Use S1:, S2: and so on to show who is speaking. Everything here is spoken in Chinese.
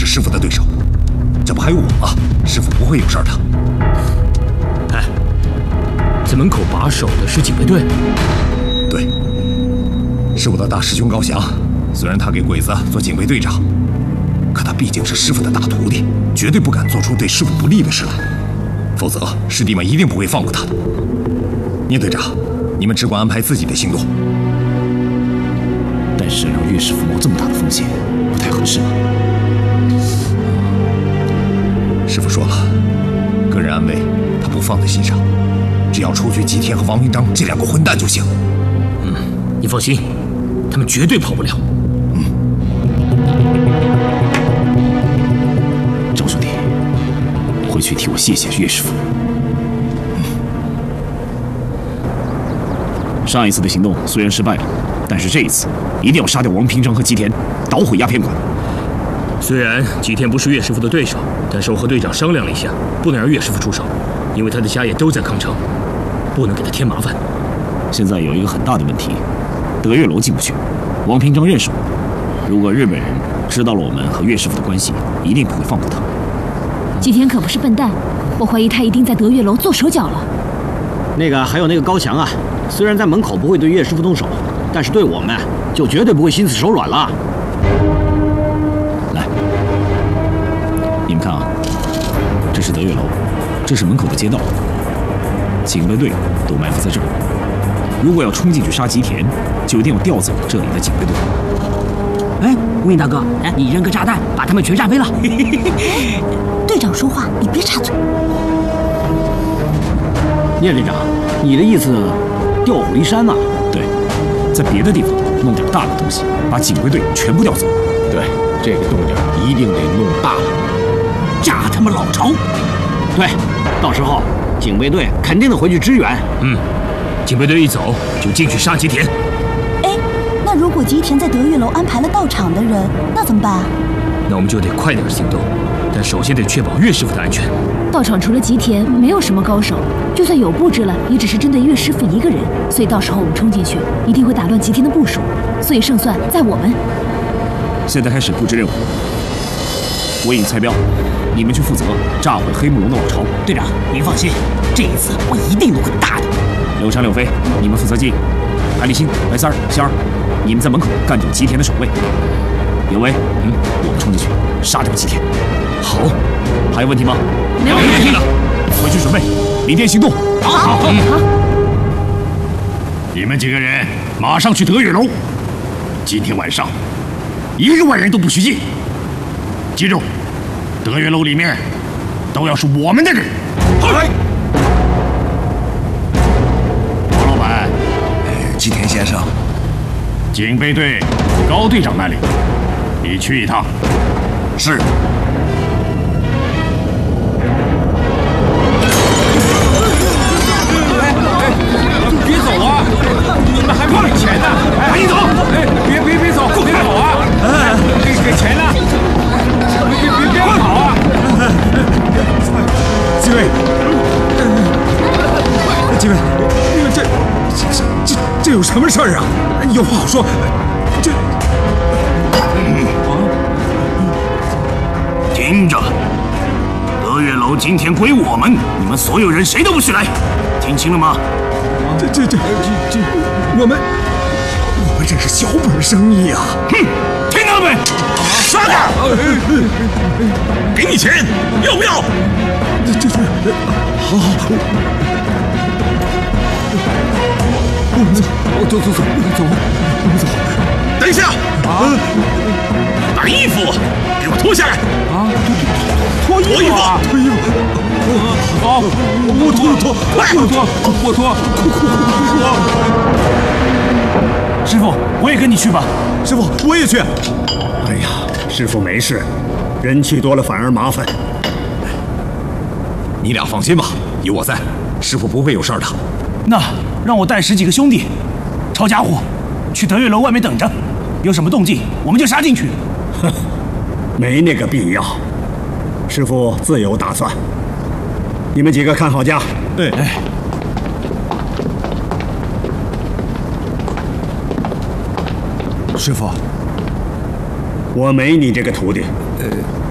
S1: 是师傅的对手。这不还有我吗？师傅不会有事儿的。
S2: 哎，在门口把守的是警卫队。
S1: 对，是我的大师兄高翔。虽然他给鬼子做警卫队长，可他毕竟是师傅的大徒弟，绝对不敢做出对师傅不利的事来。否则，师弟们一定不会放过他的。聂队长，你们只管安排自己的行动。
S3: 但是让岳师傅冒这么大的风险，不太合适吧？
S1: 师傅说了，个人安危他不放在心上，只要除去吉田和王明章这2个混蛋就行。
S2: 你放心，他们绝对跑不了。
S3: 赵兄弟，回去替我谢谢岳师傅。上一次的行动虽然失败了，但是这一次一定要杀掉王平章和吉田，捣毁鸦片馆。
S2: 虽然吉田不是岳师傅的对手，但是我和队长商量了一下，不能让岳师傅出手，因为他的家业都在康城，不能给他添麻烦。
S3: 现在有一个很大的问题，德月楼进不去，王平章认识我，如果日本人知道了我们和岳师傅的关系，一定不会放过他。
S4: 吉田可不是笨蛋，我怀疑他一定在德月楼做手脚了。
S5: 还有那个高翔啊，虽然在门口不会对岳师傅动手，但是对我们就绝对不会心慈手软了。
S3: 来，你们看啊，这是德月楼，这是门口的街道，警卫队都埋伏在这儿。如果要冲进去杀吉田，就一定要调走这里的警卫队。
S6: 哎，无影大哥，你扔个炸弹，把他们全炸飞了。
S4: 队长说话，你别插嘴。
S5: 聂队长，你的意思调虎离山啊？
S3: 对，在别的地方弄点大的东西，把警卫队全部调走。
S7: 对，这个动静一定得弄大了，
S6: 炸他们老巢。
S5: 对，到时候警卫队肯定得回去支援。
S2: 警备队一走就进去杀吉田。
S4: 哎，那如果吉田在德月楼安排了到场的人，那怎么办啊？
S2: 那我们就得快点行动，但首先得确保岳师傅的安全。
S4: 到场除了吉田，没有什么高手，就算有布置了，也只是针对岳师傅一个人。所以到时候我们冲进去，一定会打乱吉田的部署，所以胜算在我们。
S3: 现在开始布置任务。我引蔡彪，你们去负责炸毁黑木龙的老巢。
S6: 队长，您放心，这一次我一定弄个大的。
S3: 柳昌、柳飞，你们负责接应。海立新、白三儿、仙儿，你们在门口干掉吉田的守卫。刘威，我们冲进去杀掉吉田。好，还有问题吗？
S2: 没有问题了。
S3: 回去准备，明天行动。
S4: 好。
S7: 你们几个人马上去德月楼，今天晚上一个外人都不许进。记住，德月楼里面都要是我们的人。
S1: 嗨，
S7: 王老板，
S1: 吉田先生，
S7: 警备队高队长那里，你去一趟。
S1: 是。
S8: 别走啊！你们还没给钱呢！
S7: 赶紧走！
S8: 别走，别跑啊！给钱呢！别跑啊！
S1: 几位，几位，你们这有什么事儿啊？有话好说。
S7: 听着，德月楼今天归我们，你们所有人谁都不许来，听清了吗？
S1: 我们这是小本生意啊！
S7: 哼，听到了没？杀他！给你钱，要不要？
S1: 好，我们走。
S7: 等一下！把衣服给我脱下来！
S8: 脱衣服！好，我脱。
S3: 师傅，我也跟你去吧。
S1: 师傅，我也去。
S7: 哎呀，师傅没事，人去多了反而麻烦。
S1: 你俩放心吧，有我在，师傅不会有事儿的。
S3: 那让我带10几个兄弟，抄家伙，去德月楼外面等着，有什么动静我们就杀进去。
S7: 哼，没那个必要，师傅自有打算。你们几个看好家。
S1: 哎。师傅，
S7: 我没你这个徒弟。